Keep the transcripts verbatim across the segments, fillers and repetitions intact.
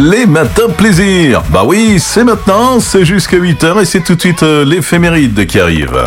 Les matins plaisir. Bah oui, c'est maintenant, c'est jusqu'à huit heures et c'est tout de suite euh, l'éphéméride qui arrive.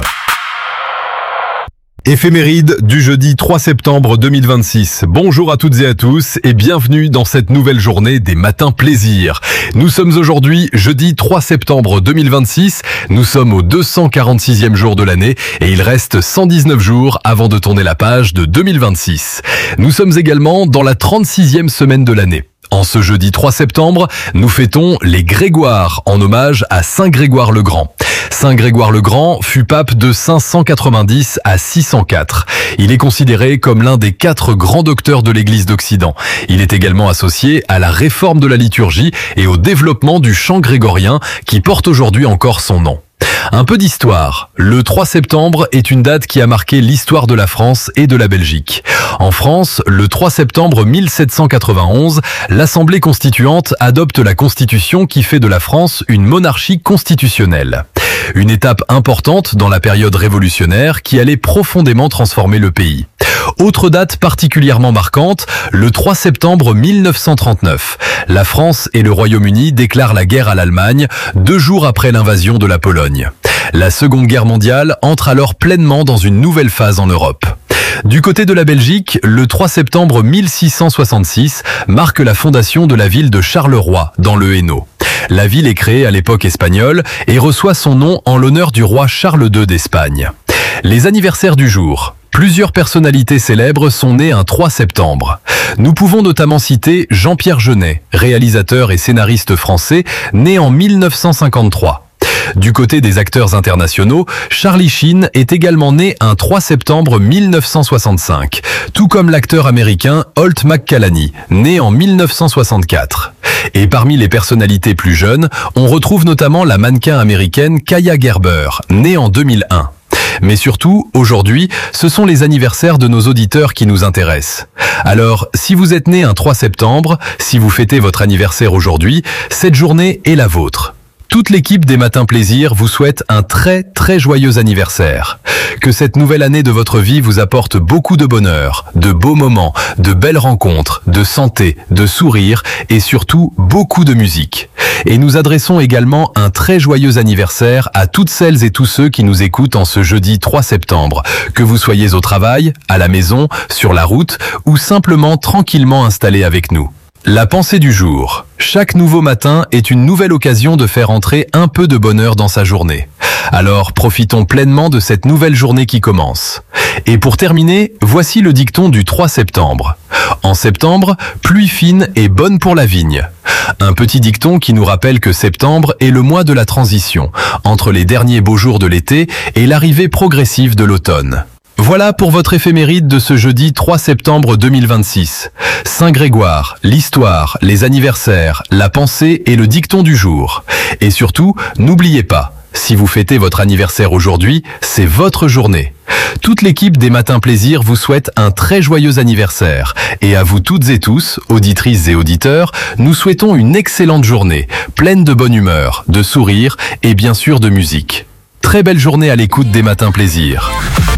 Éphéméride du jeudi trois septembre deux mille vingt-six. Bonjour à toutes et à tous et bienvenue dans cette nouvelle journée des matins plaisir. Nous sommes aujourd'hui jeudi trois septembre deux mille vingt-six. Nous sommes au deux cent quarante-sixième jour de l'année et il reste cent dix-neuf jours avant de tourner la page de deux mille vingt-six. Nous sommes également dans la trente-sixième semaine de l'année. En ce jeudi trois septembre, nous fêtons les Grégoires en hommage à Saint Grégoire le Grand. Saint Grégoire le Grand fut pape de cinq cent quatre-vingt-dix à six cent quatre. Il est considéré comme l'un des quatre grands docteurs de l'Église d'Occident. Il est également associé à la réforme de la liturgie et au développement du chant grégorien qui porte aujourd'hui encore son nom. Un peu d'histoire. Le trois septembre est une date qui a marqué l'histoire de la France et de la Belgique. En France, le trois septembre mille sept cent quatre-vingt-onze, l'Assemblée constituante adopte la Constitution qui fait de la France une monarchie constitutionnelle. Une étape importante dans la période révolutionnaire qui allait profondément transformer le pays. Autre date particulièrement marquante, le trois septembre mille neuf cent trente-neuf. La France et le Royaume-Uni déclarent la guerre à l'Allemagne, deux jours après l'invasion de la Pologne. La Seconde Guerre mondiale entre alors pleinement dans une nouvelle phase en Europe. Du côté de la Belgique, le trois septembre mille six cent soixante-six marque la fondation de la ville de Charleroi, dans le Hainaut. La ville est créée à l'époque espagnole et reçoit son nom en l'honneur du roi Charles deux d'Espagne. Les anniversaires du jour. Plusieurs personnalités célèbres sont nées un trois septembre. Nous pouvons notamment citer Jean-Pierre Jeunet, réalisateur et scénariste français, né en mille neuf cent cinquante-trois. Du côté des acteurs internationaux, Charlie Sheen est également né un trois septembre mille neuf cent soixante-cinq, tout comme l'acteur américain Holt McCallany, né en mille neuf cent soixante-quatre. Et parmi les personnalités plus jeunes, on retrouve notamment la mannequin américaine Kaia Gerber, née en deux mille un. Mais surtout, aujourd'hui, ce sont les anniversaires de nos auditeurs qui nous intéressent. Alors, si vous êtes né un trois septembre, si vous fêtez votre anniversaire aujourd'hui, cette journée est la vôtre. Toute l'équipe des Matins Plaisir vous souhaite un très très joyeux anniversaire. Que cette nouvelle année de votre vie vous apporte beaucoup de bonheur, de beaux moments, de belles rencontres, de santé, de sourires et surtout beaucoup de musique. Et nous adressons également un très joyeux anniversaire à toutes celles et tous ceux qui nous écoutent en ce jeudi trois septembre, que vous soyez au travail, à la maison, sur la route ou simplement tranquillement installés avec nous. La pensée du jour. Chaque nouveau matin est une nouvelle occasion de faire entrer un peu de bonheur dans sa journée. Alors profitons pleinement de cette nouvelle journée qui commence. Et pour terminer, voici le dicton du trois septembre. En septembre, pluie fine et bonne pour la vigne. Un petit dicton qui nous rappelle que septembre est le mois de la transition, entre les derniers beaux jours de l'été et l'arrivée progressive de l'automne. Voilà pour votre éphéméride de ce jeudi trois septembre deux mille vingt-six. Saint Grégoire, l'histoire, les anniversaires, la pensée et le dicton du jour. Et surtout, n'oubliez pas, si vous fêtez votre anniversaire aujourd'hui, c'est votre journée. Toute l'équipe des Matins Plaisir vous souhaite un très joyeux anniversaire. Et à vous toutes et tous, auditrices et auditeurs, nous souhaitons une excellente journée, pleine de bonne humeur, de sourires et bien sûr de musique. Très belle journée à l'écoute des Matins Plaisir.